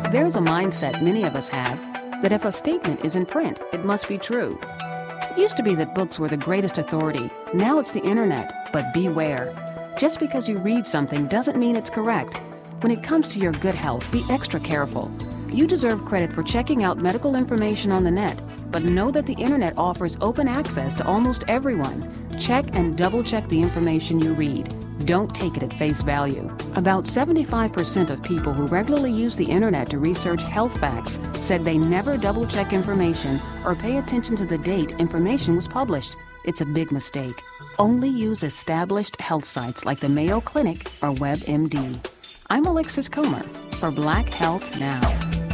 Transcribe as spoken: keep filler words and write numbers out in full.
There's a mindset many of us have that if a statement is in print, it must be true. It used to be that books were the greatest authority. Now it's the internet. But beware. Just because you read something doesn't mean it's correct. When it comes to your good health, be extra careful. You deserve credit for checking out medical information on the net, but know that the internet offers open access to almost everyone. Check and double-check the information you read. Don't take it at face value. About seventy-five percent of people who regularly use the internet to research health facts said they never double-check information or pay attention to the date information was published. It's a big mistake. Only use established health sites like the Mayo Clinic or WebMD. I'm Alexis Comer for Black Health Now.